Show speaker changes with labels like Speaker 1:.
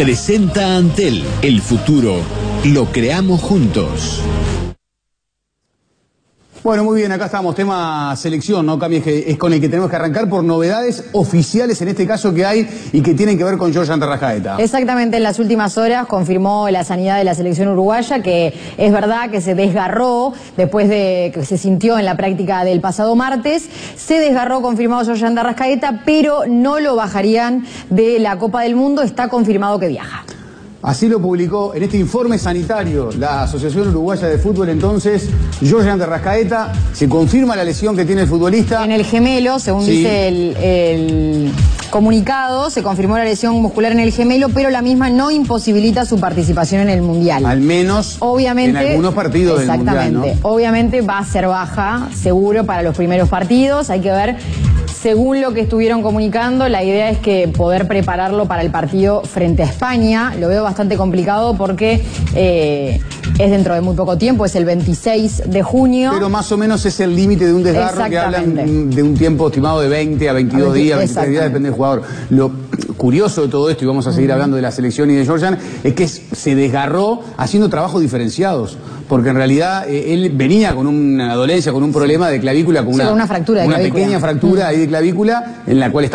Speaker 1: Presenta Antel, el futuro lo creamos juntos.
Speaker 2: Bueno, muy bien, acá estamos, tema selección, ¿no, Cami? Es con el que tenemos que arrancar por novedades oficiales en este caso que hay y que tienen que ver con Georgian de Arrascaeta.
Speaker 3: Exactamente, en las últimas horas confirmó la sanidad de la selección uruguaya que es verdad que se desgarró después de que se sintió en la práctica del pasado martes. Se desgarró, confirmado Georgian de Arrascaeta, pero no lo bajarían de la Copa del Mundo, está confirmado que viaja.
Speaker 2: Así lo publicó en este informe sanitario la Asociación Uruguaya de Fútbol. Entonces, Georgian de Arrascaeta, se confirma la lesión que tiene el futbolista.
Speaker 3: En el gemelo, según dice el comunicado, se confirmó la lesión muscular en el gemelo, pero la misma no imposibilita su participación en el Mundial.
Speaker 2: Al menos obviamente, en algunos partidos del Mundial, ¿no?
Speaker 3: Obviamente va a ser baja, seguro, para los primeros partidos. Hay que ver. Según lo que estuvieron comunicando, la idea es que poder prepararlo para el partido frente a España. Lo veo bastante complicado porque es dentro de muy poco tiempo, es el 26 de junio.
Speaker 2: Pero más o menos es el límite de un desgarro, que hablan de un tiempo estimado de 20 a 22 días, 23 días, depende del jugador. Lo curioso de todo esto, y vamos a seguir hablando de la selección y de Georgian, es que se desgarró haciendo trabajos diferenciados. Porque en realidad él venía con una dolencia, con un problema de clavícula, con una
Speaker 3: fractura de clavícula.
Speaker 2: Pequeña fractura ahí de clavícula, en la cual está